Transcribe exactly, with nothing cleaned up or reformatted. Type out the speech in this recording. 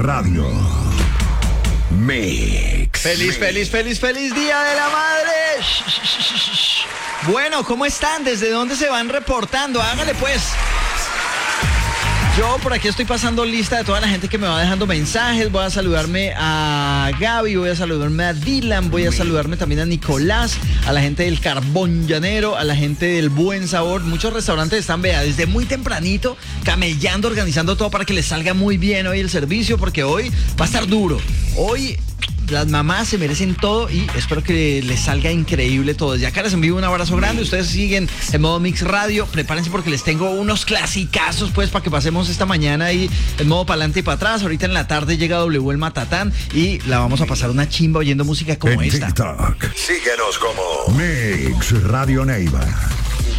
Radio. Mix. Feliz, Mix. feliz, feliz, feliz Día de la Madre. Shh, shh, shh, shh. Bueno, ¿cómo están? ¿Desde dónde se van reportando? Hágale pues. Yo por aquí estoy pasando lista de toda la gente que me va dejando mensajes. Voy a saludarme a Gaby, voy a saludarme a Dylan, voy a saludarme también a Nicolás, a la gente del Carbón Llanero, a la gente del Buen Sabor. Muchos restaurantes están, vea, desde muy tempranito, camellando, organizando todo para que les salga muy bien hoy el servicio, porque hoy va a estar duro. Hoy las mamás se merecen todo y espero que les salga increíble todo. Ya acá les envío un abrazo grande. Ustedes siguen en modo Mix Radio. Prepárense porque les tengo unos clasicazos pues para que pasemos esta mañana ahí en modo para adelante y para atrás. Ahorita en la tarde llega W el Matatán y la vamos a pasar una chimba oyendo música como En esta. TikTok. Síguenos como Mix Radio Neiva.